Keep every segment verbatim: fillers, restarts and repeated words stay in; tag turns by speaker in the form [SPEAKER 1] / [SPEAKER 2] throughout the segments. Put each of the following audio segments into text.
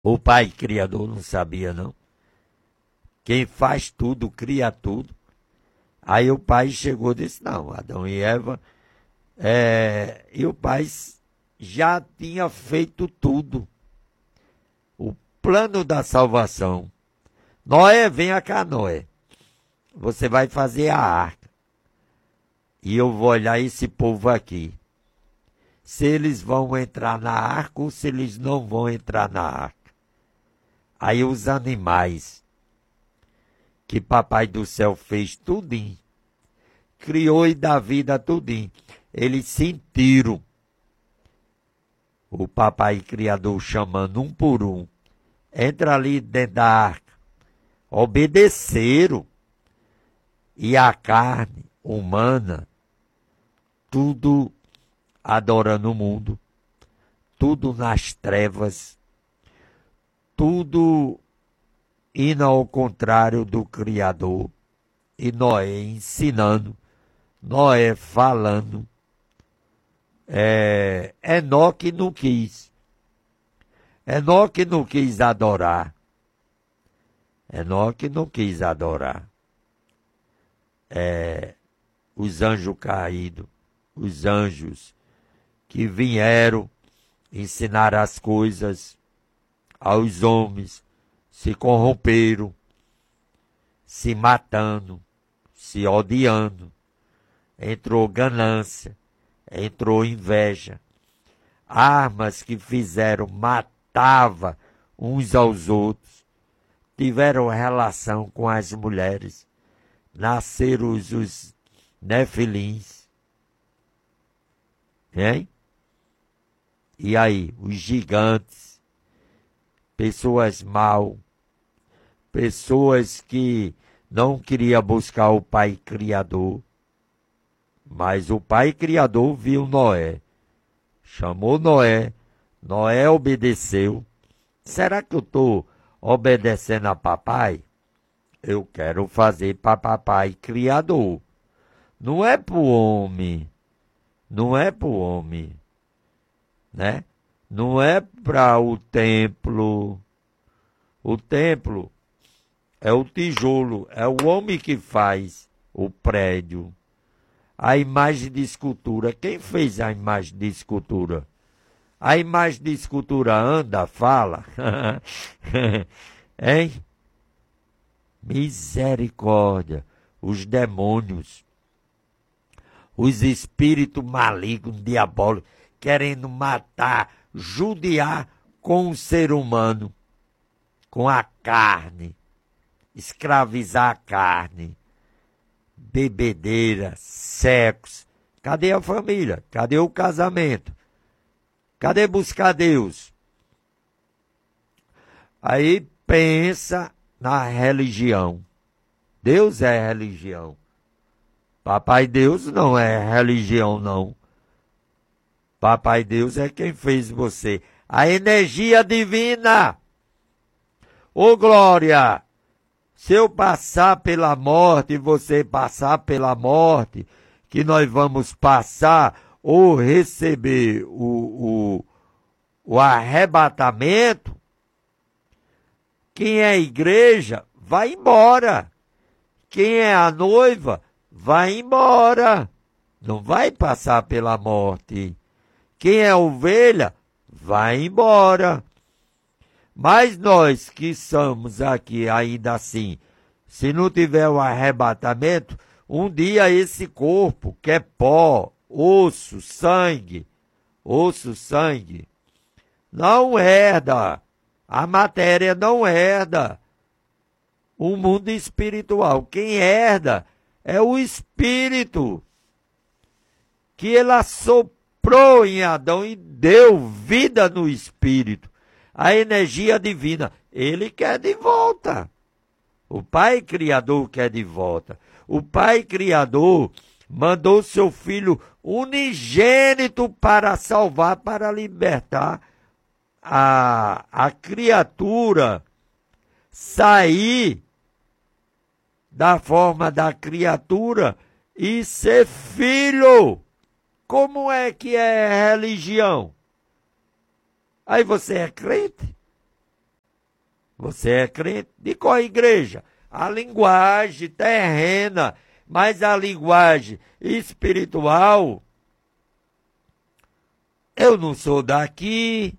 [SPEAKER 1] O pai criador não sabia, não. Quem faz tudo, cria tudo. Aí o pai chegou e disse, não, Adão e Eva, é... e o pai já tinha feito tudo. O plano da salvação. Noé, venha cá, Noé. Você vai fazer a arca. E eu vou olhar esse povo aqui. Se eles vão entrar na arca ou se eles não vão entrar na arca. Aí os animais, que papai do céu fez tudinho, criou e dá vida tudinho. Eles sentiram o papai criador chamando um por um. Entra ali dentro da arca. Obedeceram. E a carne humana, tudo adorando o mundo, tudo nas trevas, tudo indo ao contrário do Criador. E Noé ensinando, Noé falando. É, Enoque não quis. Enoque não quis adorar. Enoque não quis adorar. É, os anjos caídos, os anjos que vieram ensinar as coisas aos homens, se corromperam, se matando, se odiando. Entrou ganância, entrou inveja. Armas que fizeram, matava uns aos outros. Tiveram relação com as mulheres. Nasceram os, os nefilins. Hein? E aí, os gigantes, pessoas mal, pessoas que não queriam buscar o Pai Criador, mas o Pai Criador viu Noé, chamou Noé, Noé obedeceu. Será que eu estou obedecendo a papai? Eu quero fazer para papai Criador. Não é para o homem, não é para o homem, né? Não é para o templo. O templo é o tijolo, é o homem que faz o prédio. A imagem de escultura, quem fez a imagem de escultura? A imagem de escultura anda, fala. Hein? Misericórdia. Os demônios, os espíritos malignos, diabólicos, querendo matar, judiar com o ser humano, com a carne, escravizar a carne, bebedeira, sexo. Cadê a família? Cadê o casamento? Cadê buscar Deus? Aí pensa na religião. Deus é religião. Papai Deus não é religião, não. Papai Deus é quem fez você. A energia divina. Ô glória! Se eu passar pela morte e você passar pela morte, que nós vamos passar ou receber o, o, o arrebatamento, quem é a igreja vai embora. Quem é a noiva vai embora. Não vai passar pela morte. Quem é a ovelha vai embora. Mas nós que somos aqui ainda assim, se não tiver o arrebatamento, um dia esse corpo, que é pó, osso, sangue, osso, sangue, não herda. A matéria não herda o mundo espiritual. Quem herda é o Espírito, que ele assoprou em Adão e deu vida no Espírito. A energia divina, ele quer de volta. O Pai Criador quer de volta. O Pai Criador mandou seu Filho unigênito para salvar, para libertar a, a criatura, sair da forma da criatura e ser filho. Como é que é religião? Aí você é crente? Você é crente de qual igreja? A linguagem terrena, mas a linguagem espiritual, eu não sou daqui.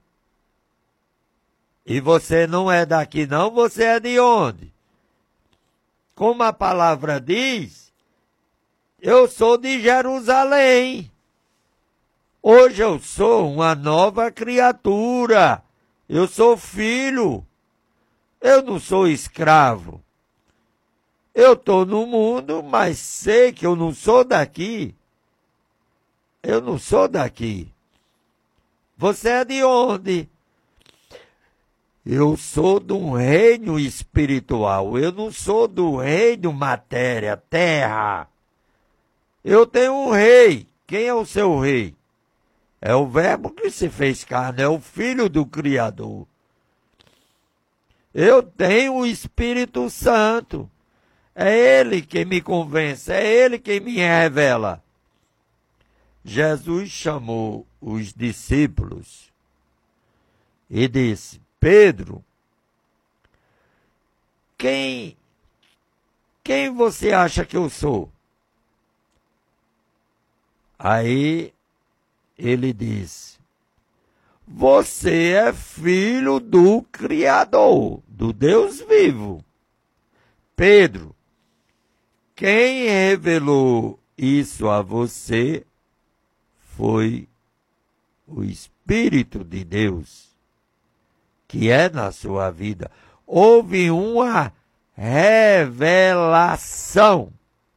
[SPEAKER 1] E você não é daqui não, você é de onde? Como a palavra diz, eu sou de Jerusalém. Hoje eu sou uma nova criatura. Eu sou filho. Eu não sou escravo. Eu estou no mundo, mas sei que eu não sou daqui. Eu não sou daqui. Você é de onde? Eu sou de um reino espiritual. Eu não sou do reino matéria, terra. Eu tenho um rei. Quem é o seu rei? É o Verbo que se fez carne, é o Filho do Criador. Eu tenho o Espírito Santo. É Ele quem me convence, é Ele quem me revela. Jesus chamou os discípulos e disse: Pedro, quem, quem você acha que eu sou? Aí ele disse: você é filho do Criador, do Deus vivo. Pedro, quem revelou isso a você foi o Espírito de Deus, que é na sua vida. Houve uma revelação.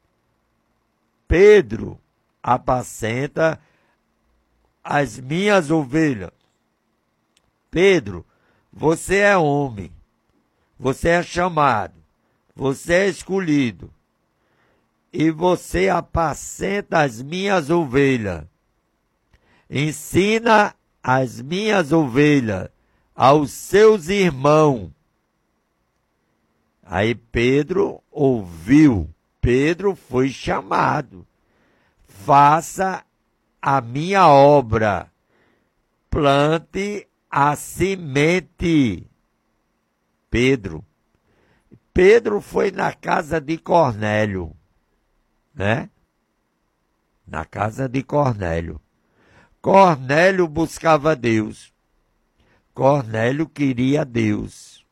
[SPEAKER 1] Pedro apacenta as minhas ovelhas. Pedro, você é homem, você é chamado, você é escolhido, e você apacenta as minhas ovelhas. Ensina as minhas ovelhas aos seus irmãos. Aí Pedro ouviu, Pedro foi chamado. Faça a minha obra, plante a semente. Pedro. Pedro foi na casa de Cornélio, né? Na casa de Cornélio. Cornélio buscava Deus. Cornélio queria Deus.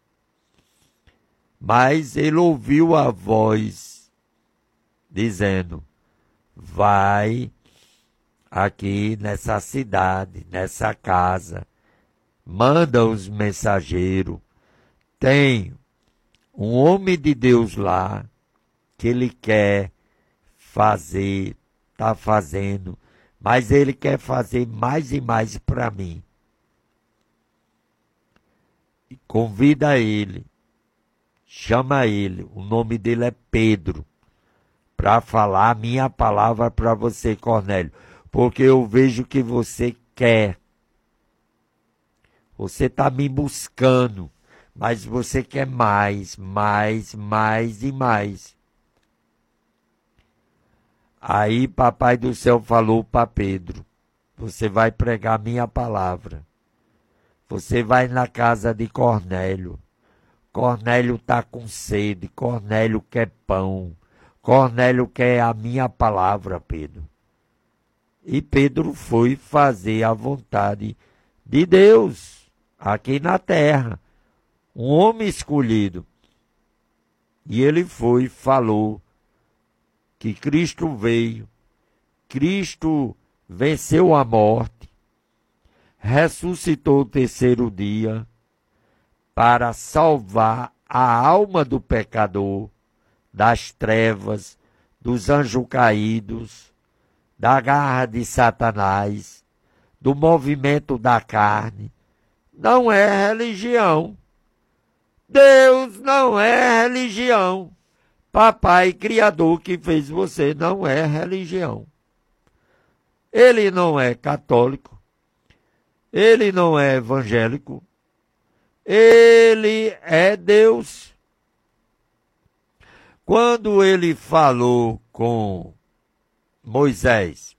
[SPEAKER 1] Mas ele ouviu a voz dizendo: vai aqui nessa cidade, nessa casa, manda os mensageiros. Tem um homem de Deus lá que ele quer fazer, está fazendo, mas ele quer fazer mais e mais para mim. E convida ele, chama ele, o nome dele é Pedro, para falar a minha palavra para você, Cornélio, porque eu vejo que você quer. Você está me buscando, mas você quer mais, mais, mais e mais. Aí Papai do Céu falou para Pedro: você vai pregar minha palavra. Você vai na casa de Cornélio. Cornélio está com sede, Cornélio quer pão. Cornélio quer a minha palavra, Pedro. E Pedro foi fazer a vontade de Deus aqui na terra. Um homem escolhido. E ele foi e falou que Cristo veio, Cristo venceu a morte, ressuscitou o terceiro dia para salvar a alma do pecador, das trevas, dos anjos caídos, da garra de Satanás, do movimento da carne. Não é religião. Deus não é religião. Papai Criador que fez você não é religião. Ele não é católico. Ele não é evangélico. Ele é Deus. Quando ele falou com Moisés,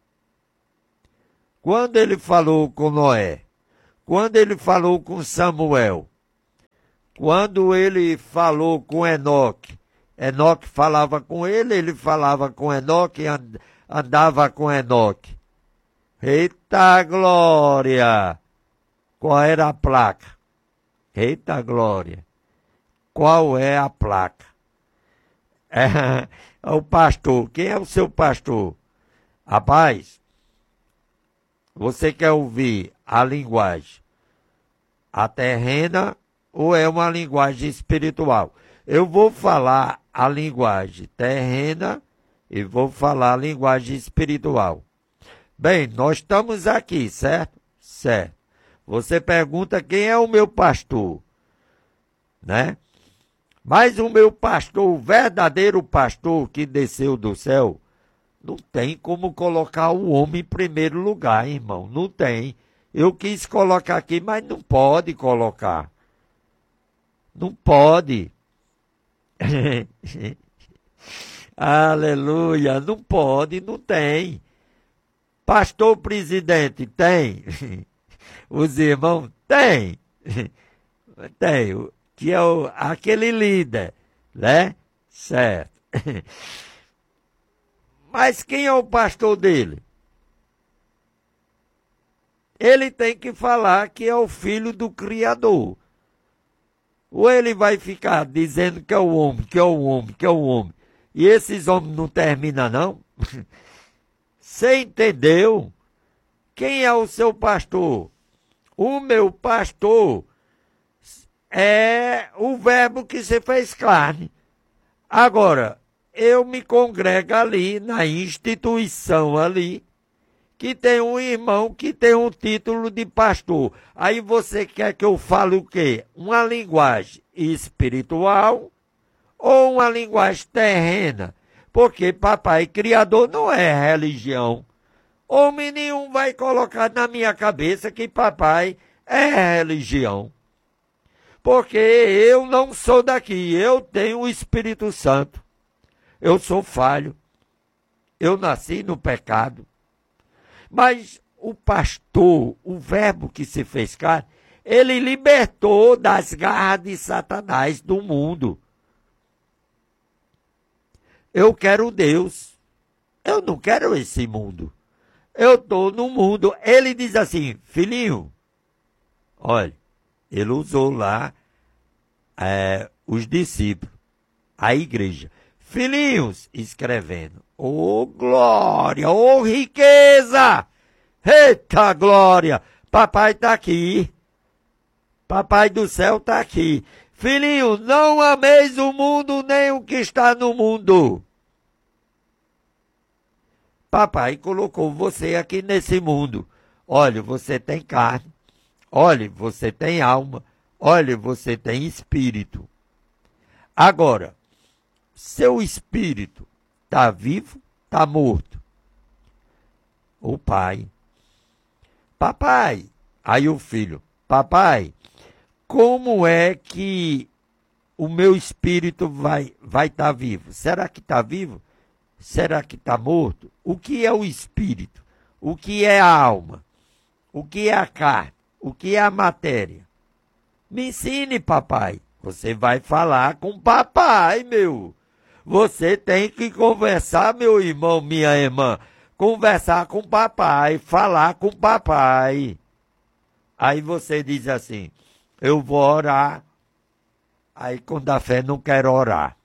[SPEAKER 1] quando ele falou com Noé, quando ele falou com Samuel, Quando ele falou com Enoque, Enoque falava com ele, ele falava com Enoque e andava com Enoque. Eita glória! Qual era a placa? Eita glória! Qual é a placa? É, é o pastor. Quem é o seu pastor? Rapaz, você quer ouvir a linguagem a terrena ou é uma linguagem espiritual? Eu vou falar a linguagem terrena e vou falar a linguagem espiritual. Bem, nós estamos aqui, certo? Certo. Você pergunta quem é o meu pastor, né? Mas o meu pastor, o verdadeiro pastor que desceu do céu, não tem como colocar o homem em primeiro lugar, irmão. Não tem. Eu quis colocar aqui, mas não pode colocar. Não pode. Aleluia. Não pode, não tem. Pastor presidente, tem. Os irmãos, tem. Tem. Que é o, aquele líder, né? Certo. Mas quem é o pastor dele? Ele tem que falar que é o filho do Criador. Ou ele vai ficar dizendo que é o homem, que é o homem, que é o homem. E esses homens não terminam, não? Você entendeu? Quem é o seu pastor? O meu pastor é o verbo que se fez carne. Agora, eu me congrego ali, na instituição ali, que tem um irmão que tem um título de pastor. Aí você quer que eu fale o quê? Uma linguagem espiritual ou uma linguagem terrena? Porque papai criador não é religião. Homem nenhum vai colocar na minha cabeça que papai é religião. Porque eu não sou daqui, eu tenho o Espírito Santo. Eu sou falho. Eu nasci no pecado. Mas o pastor, o verbo que se fez carne, ele libertou das garras de Satanás do mundo. Eu quero Deus. Eu não quero esse mundo. Eu estou no mundo. Ele diz assim, filhinho, olha, ele usou lá é, os discípulos, a igreja. Filhinhos, escrevendo. Ô, oh, glória! Ô, oh, riqueza! Eita, glória! Papai está aqui. Papai do céu está aqui. Filhinho, não ameis o mundo nem o que está no mundo. Papai colocou você aqui nesse mundo. Olha, você tem carne. Olha, você tem alma. Olha, você tem espírito. Agora, seu espírito está vivo, está morto? O pai. Papai. Aí o filho. Papai, como é que o meu espírito vai vai estar vivo? Será que está vivo? Será que está morto? O que é o espírito? O que é a alma? O que é a carne? O que é a matéria? Me ensine, papai. Você vai falar com papai, meu. Você tem que conversar, meu irmão, minha irmã. Conversar com papai, falar com papai. Aí você diz assim, eu vou orar. Aí quando a fé não quer orar.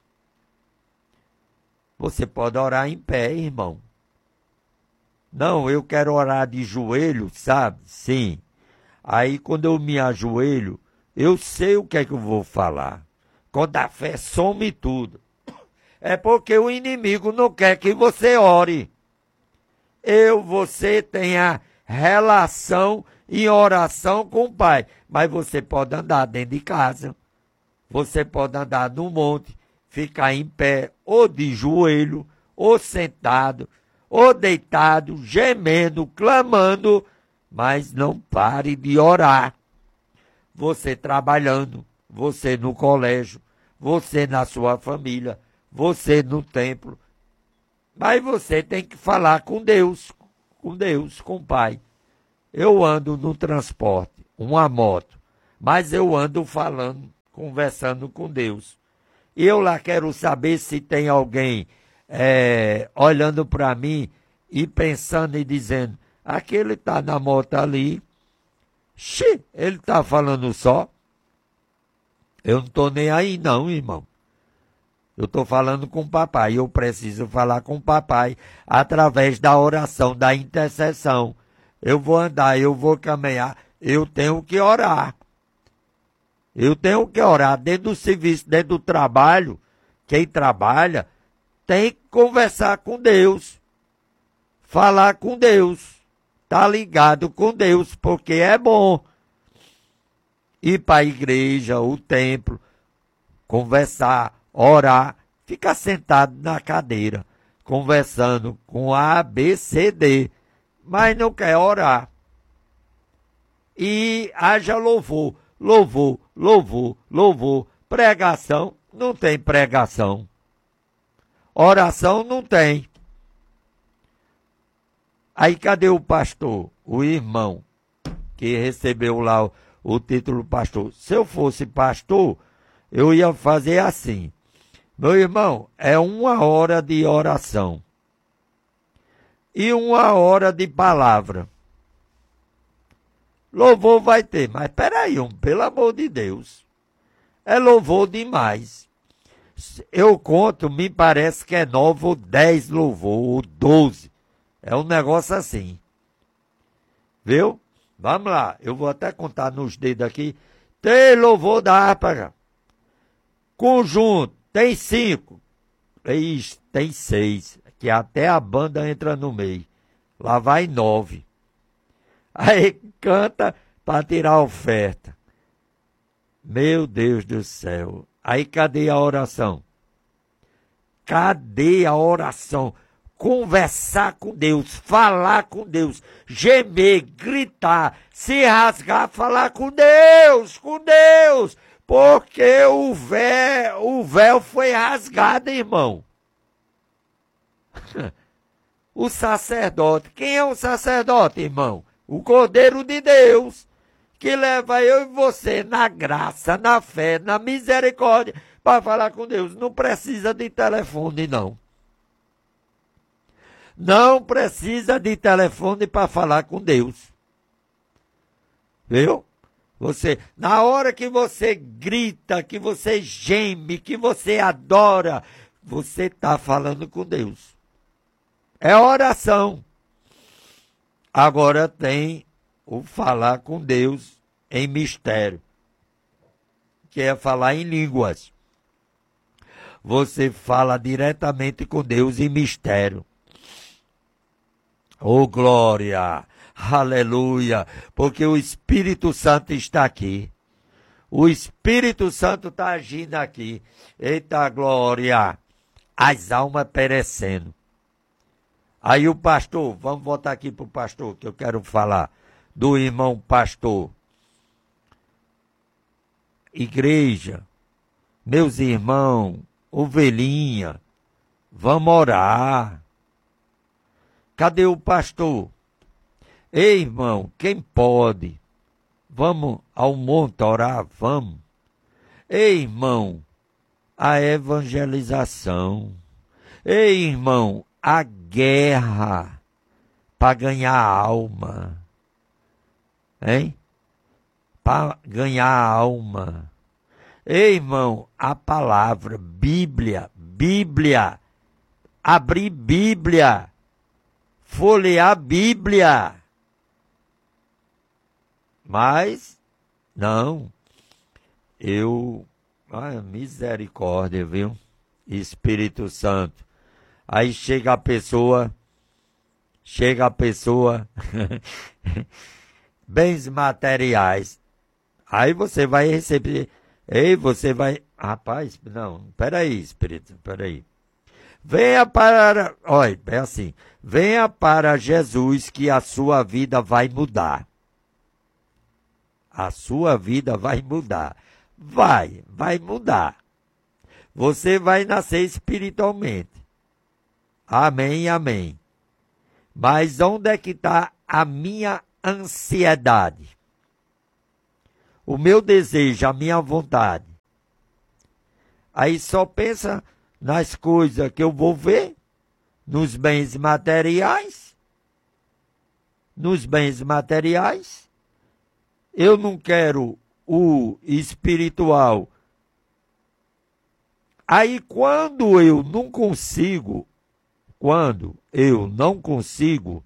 [SPEAKER 1] Você pode orar em pé, irmão. Não, eu quero orar de joelho, sabe? Sim. Aí quando eu me ajoelho, eu sei o que é que eu vou falar. Quando a fé some tudo. É porque o inimigo não quer que você ore. Eu, você tenha relação e oração com o Pai. Mas você pode andar dentro de casa. Você pode andar no monte, ficar em pé, ou de joelho, ou sentado, ou deitado, gemendo, clamando. Mas não pare de orar. Você trabalhando, você no colégio, você na sua família, você no templo. Mas você tem que falar com Deus, com Deus, com o Pai. Eu ando no transporte, uma moto, mas eu ando falando conversando com Deus. E eu lá quero saber se tem alguém é, olhando para mim e pensando e dizendo, aquele está na moto ali, xi, ele está falando só. Eu não estou nem aí não, irmão. Eu estou falando com o papai, eu preciso falar com o papai através da oração, da intercessão. Eu vou andar, eu vou caminhar, eu tenho que orar. Eu tenho que orar dentro do serviço, dentro do trabalho. Quem trabalha tem que conversar com Deus, falar com Deus, tá ligado com Deus, porque é bom ir para a igreja, o templo, conversar, orar, ficar sentado na cadeira, conversando com A, B, C, D, mas não quer orar. E haja louvor, louvor, louvor, louvor, pregação, não tem pregação. Oração não tem. Aí cadê o pastor, o irmão, que recebeu lá o, o título pastor? Se eu fosse pastor, eu ia fazer assim. Meu irmão, é uma hora de oração e uma hora de palavra. Louvor vai ter, mas peraí, um, pelo amor de Deus. É louvor demais. Eu conto, me parece que é nove ou dez louvor, ou doze. É um negócio assim. Viu? Vamos lá, eu vou até contar nos dedos aqui. Tem louvor da harpa. Conjunto, tem cinco. Ixi, tem seis. Que até a banda entra no meio. Lá vai nove. Aí canta para tirar a oferta. Meu Deus do céu. Aí cadê a oração? Cadê a oração? Conversar com Deus, falar com Deus, gemer, gritar, se rasgar, falar com Deus, com Deus. Porque o véu, o véu foi rasgado, irmão. O sacerdote. Quem é o sacerdote, irmão? O Cordeiro de Deus, que leva eu e você na graça, na fé, na misericórdia, para falar com Deus. Não precisa de telefone, não. Não precisa de telefone para falar com Deus. Viu? Você, na hora que você grita, que você geme, que você adora, você está falando com Deus. É oração. Agora tem o falar com Deus em mistério, que é falar em línguas. Você fala diretamente com Deus em mistério. Oh, glória! Aleluia! Porque o Espírito Santo está aqui. O Espírito Santo está agindo aqui. Eita glória! As almas perecendo. Aí o pastor, vamos voltar aqui para o pastor, que eu quero falar do irmão pastor. Igreja, meus irmãos, ovelhinha, vamos orar. Cadê o pastor? Ei, irmão, quem pode? Vamos ao monte orar, vamos. Ei, irmão, a evangelização. Ei, irmão, a guerra para ganhar alma. Hein? Para ganhar alma. Ei, irmão, a palavra, Bíblia, Bíblia. Abrir Bíblia. Folhear Bíblia. Mas, não, eu, ai, misericórdia, viu? Espírito Santo. Aí chega a pessoa, chega a pessoa, bens materiais. Aí você vai receber, ei, você vai, rapaz, não, peraí, Espírito, peraí. Venha para, olha, é assim, venha para Jesus que a sua vida vai mudar. A sua vida vai mudar. Vai, vai mudar. Você vai nascer espiritualmente. Amém, amém. Mas onde é que está a minha ansiedade? O meu desejo, a minha vontade Aí só pensa nas coisas que eu vou ver, nos bens materiais, nos bens materiais. Eu não quero o espiritual. Aí quando eu não consigo, quando eu não consigo,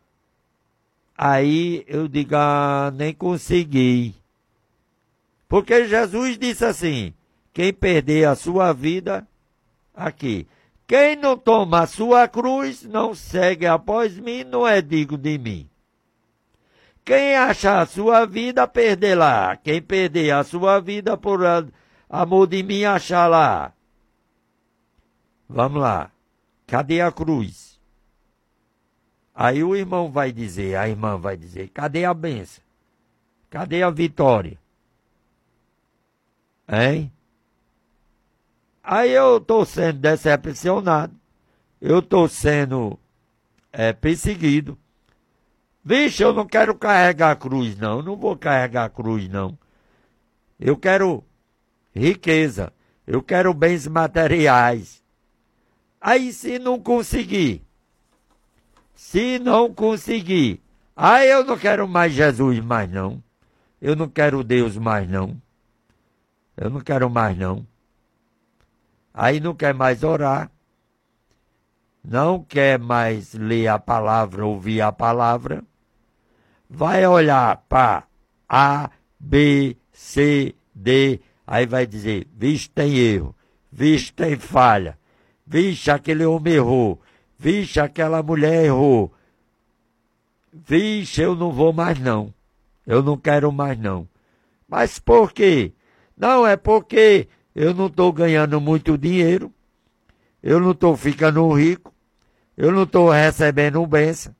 [SPEAKER 1] aí eu digo, ah, nem consegui. Porque Jesus disse assim, quem perder a sua vida, aqui, quem não toma a sua cruz, não segue após mim, não é digno de mim. Quem achar a sua vida, perderá. Quem perder a sua vida por amor de mim, achará. Vamos lá. Cadê a cruz? Aí o irmão vai dizer, a irmã vai dizer, cadê a bênção? Cadê a vitória? Hein? Aí eu estou sendo decepcionado. Eu estou sendo é, perseguido. Vixe, eu não quero carregar a cruz, não. Eu não vou carregar a cruz, não. Eu quero riqueza. Eu quero bens materiais. Aí, se não conseguir, se não conseguir, aí eu não quero mais Jesus mais, não. Eu não quero Deus mais, não. Eu não quero mais, não. Aí não quer mais orar. Não quer mais ler a palavra, ouvir a palavra. Vai olhar para A, B, C, D, aí vai dizer, vixe, tem erro, vixe, tem falha, vixe, aquele homem errou, vixe, aquela mulher errou, vixe, eu não vou mais não, eu não quero mais não. Mas por quê? Não, é porque eu não estou ganhando muito dinheiro, eu não estou ficando rico, eu não estou recebendo bênção.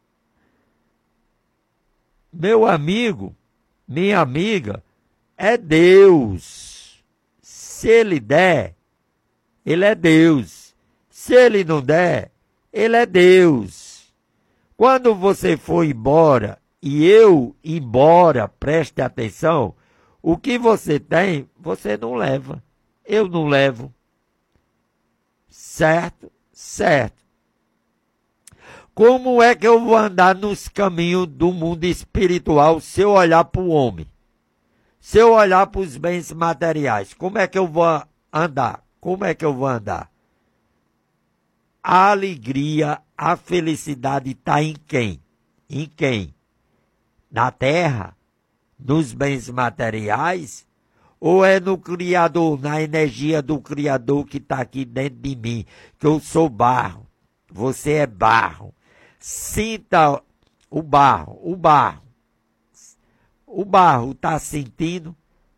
[SPEAKER 1] Meu amigo, minha amiga, é Deus. Se Ele der, Ele é Deus. Se Ele não der, Ele é Deus. Quando você for embora e eu embora, preste atenção, o que você tem, você não leva. Eu não levo. Certo? Certo. Como é que eu vou andar nos caminhos do mundo espiritual se eu olhar para o homem? Se eu olhar para os bens materiais, como é que eu vou andar? Como é que eu vou andar? A alegria, a felicidade está em quem? Em quem? Na terra? Nos bens materiais? Ou é no Criador, na energia do Criador que está aqui dentro de mim? Que eu sou barro, você é barro. Sinta o barro, o barro. O barro está sentindo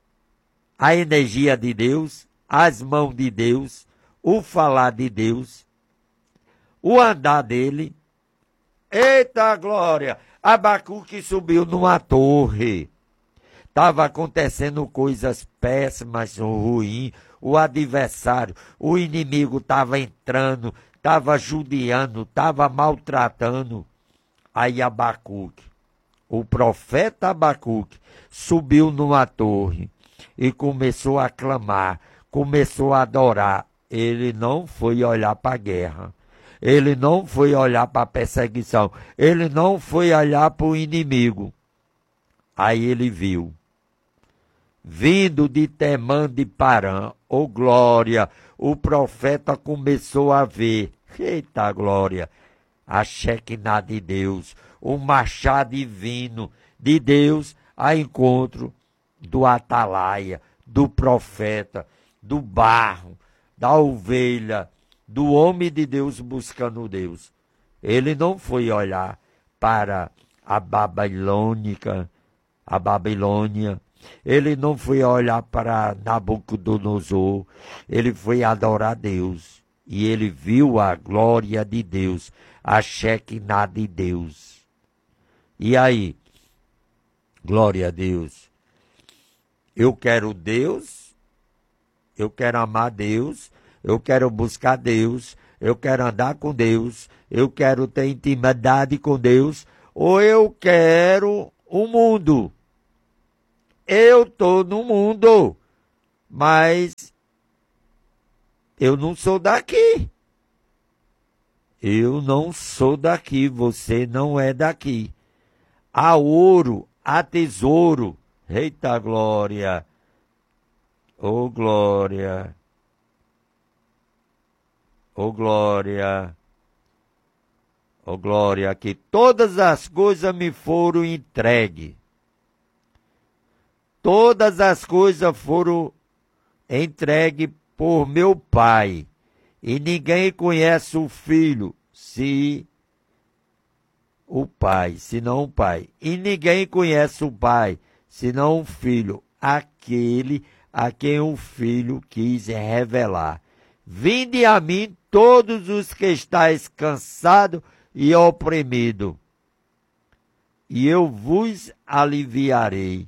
[SPEAKER 1] a energia de Deus, as mãos de Deus, o falar de Deus, o andar dele. Eita glória! Abacuque subiu numa torre. Estava acontecendo coisas péssimas, ruins. O adversário, o inimigo estava entrando, estava judiando, estava maltratando. Aí Abacuque, o profeta Abacuque, subiu numa torre e começou a clamar, começou a adorar. Ele não foi olhar para a guerra, ele não foi olhar para a perseguição, ele não foi olhar para o inimigo. Aí ele viu, vindo de Temã de Parã, ô glória, o profeta começou a ver, eita glória, a Shekinah de Deus, o machado divino de Deus a encontro do atalaia, do profeta, do barro, da ovelha, do homem de Deus buscando Deus. Ele não foi olhar para a babilônica, a Babilônia. Ele não foi olhar para Nabucodonosor, ele foi adorar Deus. E ele viu a glória de Deus, a Shekinah de Deus. E aí? Glória a Deus. Eu quero Deus, eu quero amar Deus, eu quero buscar Deus, eu quero andar com Deus, eu quero ter intimidade com Deus, ou eu quero o mundo. Eu estou no mundo, mas eu não sou daqui. Eu não sou daqui, você não é daqui. Há ouro, há tesouro. Eita glória! Ô glória! Ô glória! Ô glória, que todas as coisas me foram entregues. Todas as coisas foram entregues por meu Pai. E ninguém conhece o Filho, se o Pai, senão o Pai. E ninguém conhece o Pai, senão o Filho, aquele a quem o Filho quis revelar. Vinde a mim todos os que estáis cansados e oprimidos, e eu vos aliviarei.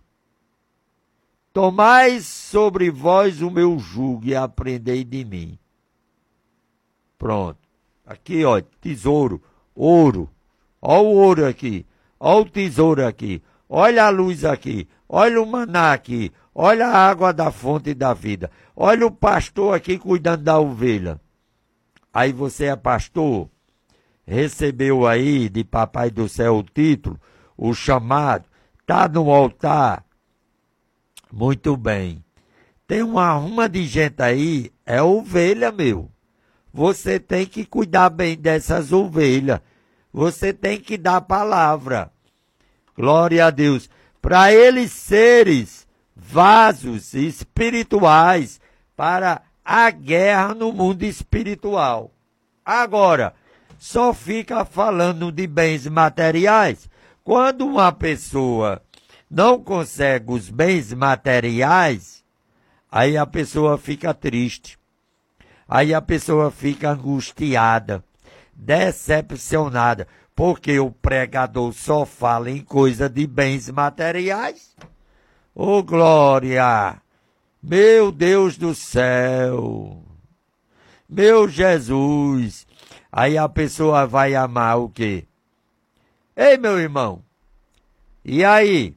[SPEAKER 1] Tomai sobre vós o meu jugo e aprendei de mim. Pronto. Aqui, ó, tesouro, ouro. Ó o ouro aqui. Ó o tesouro aqui. Olha a luz aqui. Olha o maná aqui. Olha a água da fonte da vida. Olha o pastor aqui cuidando da ovelha. Aí você é pastor, recebeu aí de Papai do Céu o título, o chamado, tá no altar. Muito bem. Tem uma ruma de gente aí, é ovelha, meu. Você tem que cuidar bem dessas ovelhas. Você tem que dar palavra. Glória a Deus. Para eles seres vasos espirituais para a guerra no mundo espiritual. Agora, só fica falando de bens materiais. Quando uma pessoa não consegue os bens materiais, aí a pessoa fica triste. Aí a pessoa fica angustiada, decepcionada, porque o pregador só fala em coisa de bens materiais. Ô glória! Meu Deus do céu! Meu Jesus! Aí a pessoa vai amar o quê? Ei, meu irmão! E aí?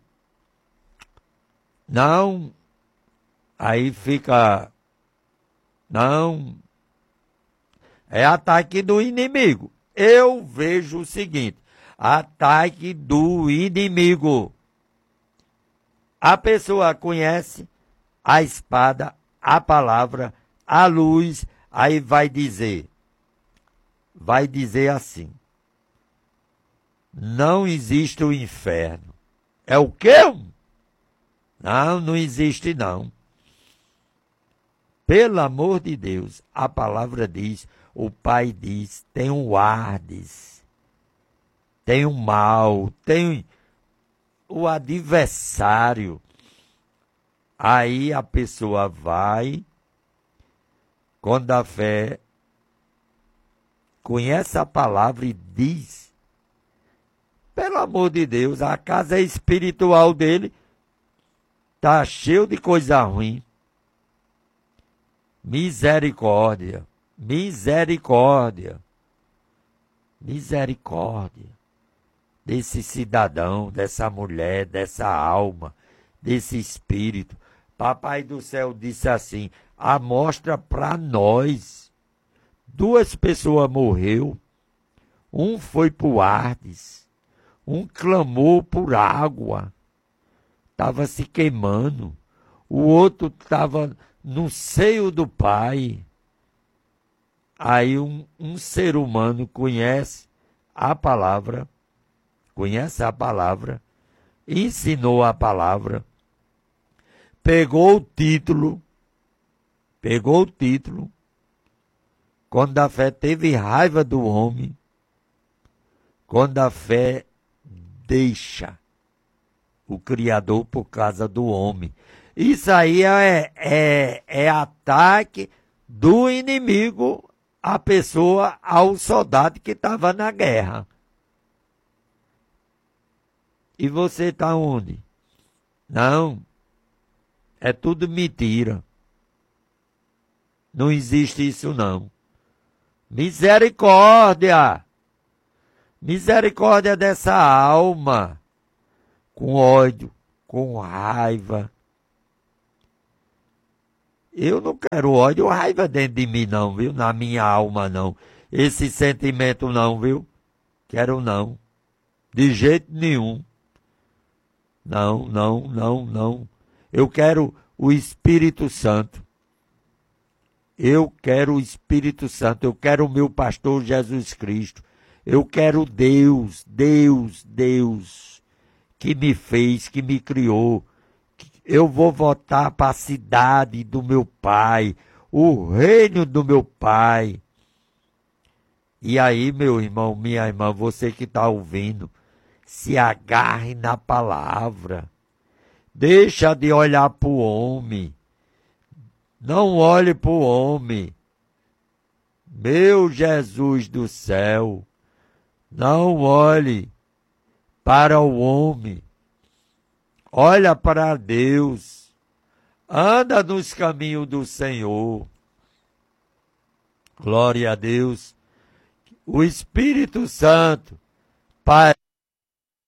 [SPEAKER 1] Não, aí fica, não, é ataque do inimigo. Eu vejo o seguinte, ataque do inimigo. A pessoa conhece a espada, a palavra, a luz, aí vai dizer, vai dizer assim, não existe o inferno. É o quê? Não, não existe não. Pelo amor de Deus, a palavra diz, o Pai diz, tem um Hades, tem um mal, tem o adversário. Aí a pessoa vai, quando a fé conhece a palavra e diz, pelo amor de Deus, a casa espiritual dele está cheio de coisa ruim. Misericórdia, misericórdia, misericórdia desse cidadão, dessa mulher, dessa alma, desse espírito. Papai do Céu disse assim, amostra para nós. Duas pessoas morreu, um foi para o Hades, um clamou por água, estava se queimando, o outro estava no seio do Pai. Aí um, um ser humano conhece a palavra, conhece a palavra, ensinou a palavra, pegou o título, pegou o título, quando a fé teve raiva do homem, quando a fé deixa o Criador por causa do homem. Isso aí é, é, é ataque do inimigo à pessoa, ao soldado que estava na guerra. E você está onde? Não, é tudo mentira. Não existe isso não. Misericórdia! Misericórdia dessa alma, com ódio, com raiva. Eu não quero ódio ou raiva dentro de mim, não, viu? Na minha alma, não. Esse sentimento, não, viu? Quero não. De jeito nenhum. Não, não, não, não. Eu quero o Espírito Santo. Eu quero o Espírito Santo. Eu quero o meu pastor Jesus Cristo. Eu quero Deus, Deus, Deus, que me fez, que me criou. Eu vou voltar para a cidade do meu pai, o reino do meu pai. E aí, meu irmão, minha irmã, você que está ouvindo, se agarre na palavra. Deixa de olhar para o homem. Não olhe para o homem. Meu Jesus do céu, não olhe para o homem. Olha para Deus. Anda nos caminhos do Senhor. Glória a Deus. O Espírito Santo, Pai.